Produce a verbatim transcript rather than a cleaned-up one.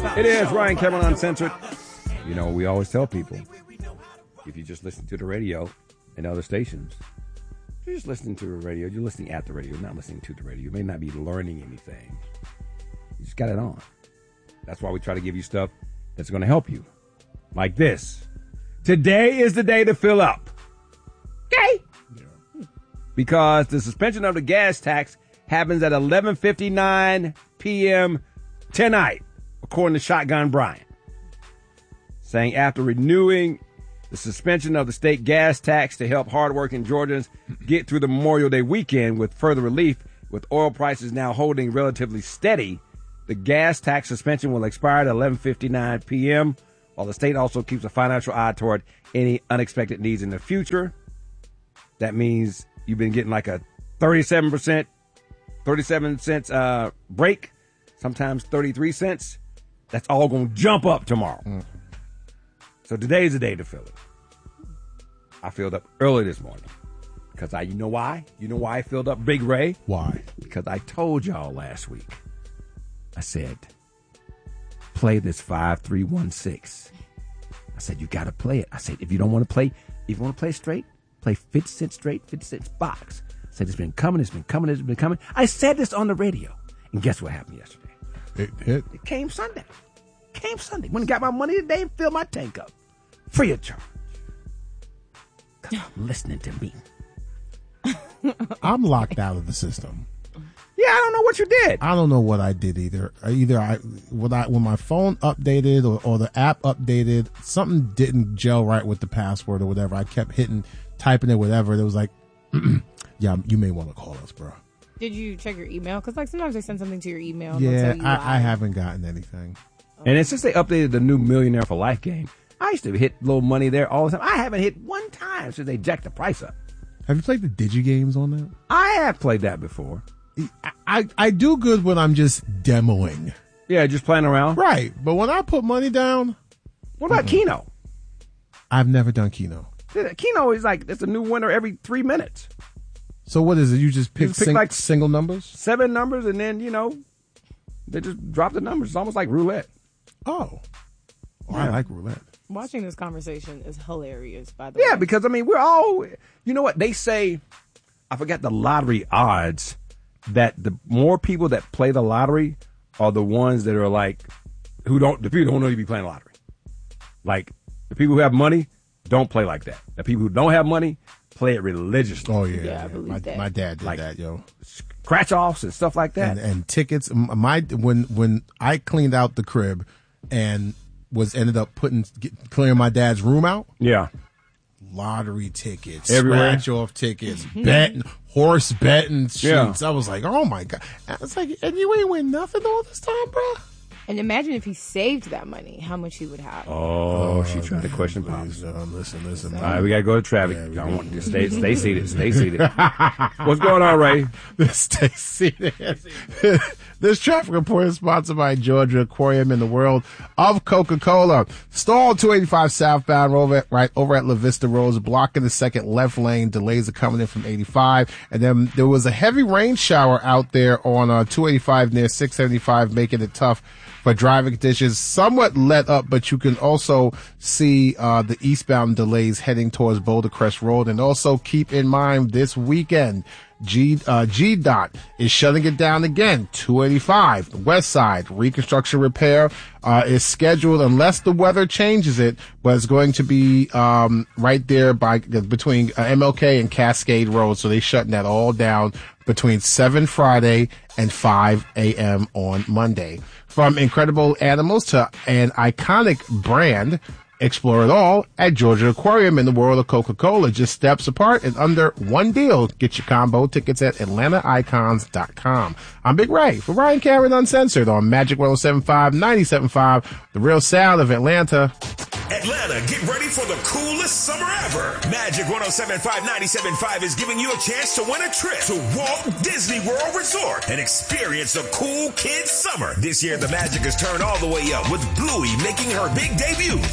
It is Ryan Cameron Uncensored. You know, we always tell people, if you just listen to the radio and other stations, you're just listening to the radio. You're listening at the radio, not listening to the radio. You may not be learning anything. You just got it on. That's why we try to give you stuff that's going to help you. Like this. Today is the day to fill up. Okay? Yeah. Because the suspension of the gas tax happens at eleven fifty-nine p.m. tonight, according to Shotgun Brian. Saying after renewing the suspension of the state gas tax to help hardworking Georgians get through the Memorial Day weekend with further relief, with oil prices now holding relatively steady, the gas tax suspension will expire at eleven fifty-nine p.m., while the state also keeps a financial eye toward any unexpected needs in the future. That means you've been getting like a thirty-seven percent, thirty-seven cents uh, break, sometimes thirty-three cents. That's all going to jump up tomorrow. Mm. So today's the day to fill it. I filled up early this morning. Because I, you know why? You know why I filled up, Big Ray? Why? Because I told y'all last week. I said, play this five three one six. I said, you got to play it. I said, if you don't want to play, if you want to play straight, play fifty cents straight, fifty cents box. I said, it's been coming, it's been coming, it's been coming. I said this on the radio. And guess what happened yesterday? It hit. It came Sunday. It came Sunday. Went and got my money today and filled my tank up. Free of charge. Because I'm listening to me. I'm locked out of the system. Yeah, I don't know what you did. I don't know what I did either. Either I when I when my phone updated or, or the app updated, something didn't gel right with the password or whatever. I kept hitting, typing it, whatever. It was like, yeah, you may want to call us, bro. Did you check your email? Because like sometimes they send something to your email. Yeah, I, I haven't gotten anything. And then since they updated the new Millionaire for Life game, I used to hit little money there all the time. I haven't hit one time since they jacked the price up. Have you played the Digi games on that? I have played that before. I, I, I do good when I'm just demoing. Yeah, just playing around. Right. But when I put money down. What about mm-hmm. Keno? I've never done Keno. Keno is like, it's a new winner every three minutes. So what is it? You just pick, you just pick sing, like single numbers? Seven numbers, and then, you know, they just drop the numbers. It's almost like roulette. Oh. Well, yeah. I like roulette. Watching this conversation is hilarious, by the way. Yeah, because, I mean, we're all, you know what? They say, I forgot the lottery odds, that the more people that play the lottery are the ones that are like, who don't, the people who don't know you be playing the lottery. Like, the people who have money don't play like that. The people who don't have money play it religiously. Oh, yeah. Yeah, yeah. I believe my, that. my dad did like, that, yo. Scratch-offs and stuff like that. And, and tickets. My when when I cleaned out the crib and was ended up putting get, clearing my dad's room out. Yeah. Lottery tickets, everywhere, scratch off tickets, betting, horse betting sheets. Yeah. I was like, oh my God. I was like, and you ain't win nothing all this time, bro. And imagine if he saved that money, how much he would have. Oh, oh she tried to question Pops. Uh, listen, listen. All right, we got to go to traffic. Yeah, I want to stay, stay seated. Stay seated. What's going on, Ray? Stay seated. This traffic report is sponsored by Georgia Aquarium in the world of Coca-Cola. Stall two eighty-five southbound over, right over at La Vista Road, blocking the second left lane. Delays are coming in from eighty-five. And then there was a heavy rain shower out there on uh, two eighty-five near six seventy-five, making it tough for driving conditions. Somewhat let up, but you can also see uh the eastbound delays heading towards Boulder Crest Road. And also keep in mind this weekend, G uh G DOT is shutting it down again. two eighty-five, the west side, reconstruction repair uh is scheduled unless the weather changes it, but it's going to be um right there by between uh, M L K and Cascade Road. So they're shutting that all down between seven Friday and five a.m. on Monday. From incredible animals to an iconic brand, explore it all at Georgia Aquarium in the world of Coca-Cola. Just steps apart and under one deal. Get your combo tickets at atlanta icons dot com. I'm Big Ray for Ryan Cameron Uncensored on Magic one oh seven point five, ninety-seven point five, the real sound of Atlanta. Atlanta, get ready for the coolest summer ever. Magic one oh seven point five, ninety-seven point five is giving you a chance to win a trip to Walt Disney World Resort and experience a cool kids summer. This year, the magic is turned all the way up with Bluey making her big debut.